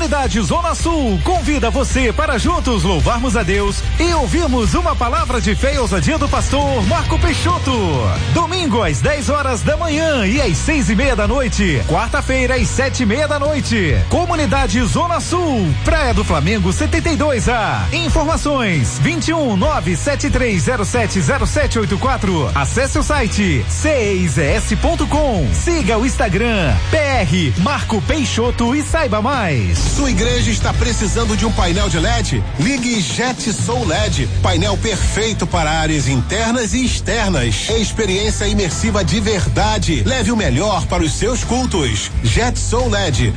Comunidade Zona Sul convida você para juntos louvarmos a Deus e ouvirmos uma palavra de fé e ousadia do pastor Marco Peixoto. Domingo às 10 horas da manhã e às 6:30 da noite. Quarta-feira às 7:30 da noite. Comunidade Zona Sul, Praia do Flamengo 72A. Informações 21 973070784. Acesse o site ceizs.com. Siga o Instagram PR Marco Peixoto e saiba mais. Sua igreja está precisando de um painel de LED? Ligue JetSol LED. Painel perfeito para áreas internas e externas. Experiência imersiva de verdade. Leve o melhor para os seus cultos. JetSol LED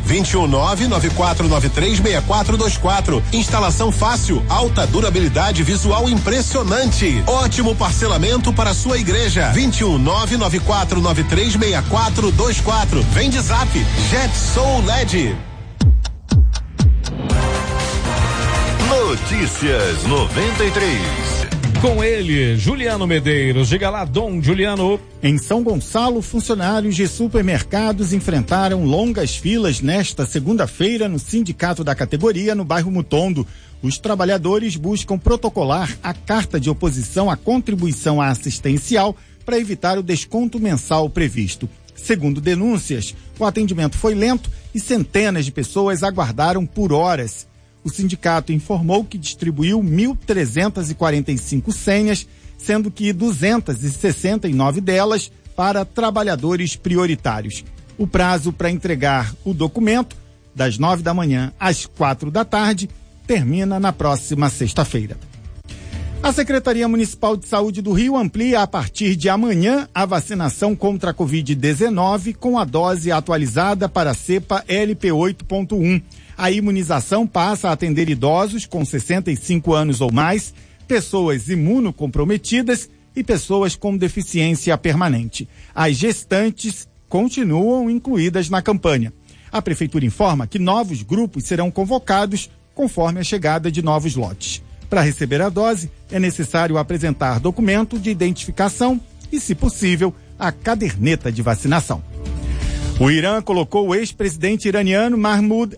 21994936424. Instalação fácil, alta durabilidade visual impressionante. Ótimo parcelamento para a sua igreja. 21994936424. Vem de Zap. JetSol LED. Notícias 93. Com ele, Juliano Medeiros. Diga lá, Dom Juliano. Em São Gonçalo, funcionários de supermercados enfrentaram longas filas nesta segunda-feira no sindicato da categoria no bairro Mutondo. Os trabalhadores buscam protocolar a carta de oposição à contribuição assistencial para evitar o desconto mensal previsto. Segundo denúncias, o atendimento foi lento e centenas de pessoas aguardaram por horas. O sindicato informou que distribuiu 1.345 senhas, sendo que 269 delas para trabalhadores prioritários. O prazo para entregar o documento, das 9 da manhã às 4 da tarde, termina na próxima sexta-feira. A Secretaria Municipal de Saúde do Rio amplia a partir de amanhã a vacinação contra a Covid-19 com a dose atualizada para a cepa LP8.1. A imunização passa a atender idosos com 65 anos ou mais, pessoas imunocomprometidas e pessoas com deficiência permanente. As gestantes continuam incluídas na campanha. A Prefeitura informa que novos grupos serão convocados conforme a chegada de novos lotes. Para receber a dose, é necessário apresentar documento de identificação e, se possível, a caderneta de vacinação. O Irã colocou o ex-presidente iraniano Mahmoud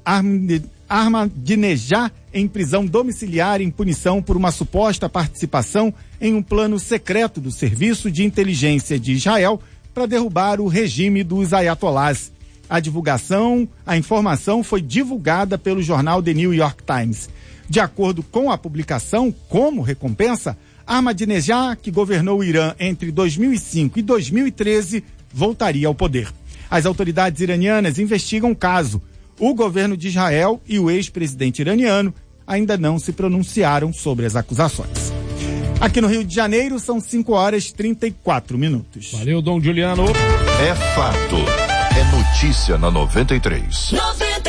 Ahmadinejad em prisão domiciliar em punição por uma suposta participação em um plano secreto do Serviço de Inteligência de Israel para derrubar o regime dos ayatolás. A informação foi divulgada pelo jornal The New York Times. De acordo com a publicação, como recompensa, Ahmadinejad, que governou o Irã entre 2005 e 2013, voltaria ao poder. As autoridades iranianas investigam o caso. O governo de Israel e o ex-presidente iraniano ainda não se pronunciaram sobre as acusações. Aqui no Rio de Janeiro são 5:34. Valeu, Dom Juliano. É fato. É notícia na 93.